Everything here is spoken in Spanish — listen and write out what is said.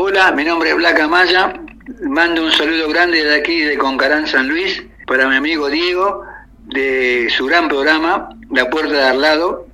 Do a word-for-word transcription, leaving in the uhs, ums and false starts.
Hola, mi nombre es Blanca Maya. Mando un saludo grande de aquí, de Concarán, San Luis, para mi amigo Diego, de su gran programa, La Puerta de Al Lado,